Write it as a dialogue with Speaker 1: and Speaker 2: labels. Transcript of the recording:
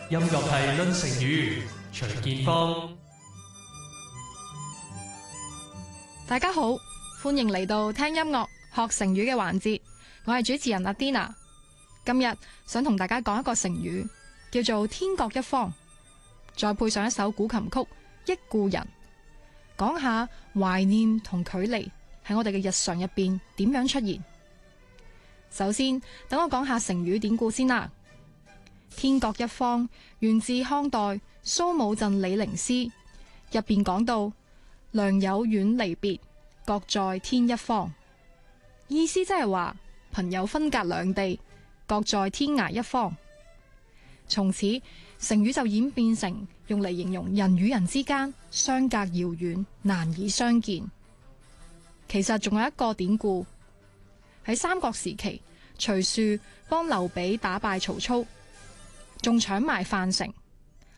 Speaker 1: 音樂係論成語，徐建邦。
Speaker 2: 大家好，歡迎嚟到聽音樂學成語嘅環節，我係主持人阿 Dina。今日想同大家講一個成語，叫做天各一方，再配上一首古琴曲《憶故人》，講下懷念同距離喺我哋嘅日常入邊點樣出現。首先，等我講下成語典故先啦。天各一方源自漢代蘇武鎮李陵詩，入邊講到良友遠離別，各在天一方。意思即係話朋友分隔兩地，各在天涯一方。從此成語就演變成用嚟形容人與人之間相隔遙遠，難以相見。其實仲有一個典故，喺三國時期，徐庶幫劉備打敗曹操，仲搶埋樊城。